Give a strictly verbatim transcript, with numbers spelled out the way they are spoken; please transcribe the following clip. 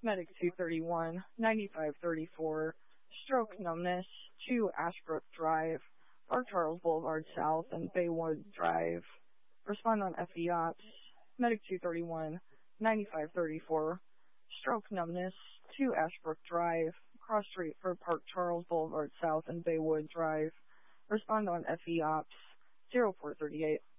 Medic two thirty-one, ninety-five thirty-four, stroke numbness, two Ashbrook Drive, Park Charles Boulevard South and Baywood Drive. Respond on F E Ops. Medic two thirty-one, ninety-five thirty-four, stroke numbness, two Ashbrook Drive, cross street for Park Charles Boulevard South and Baywood Drive. Respond on F E Ops. zero four three eight.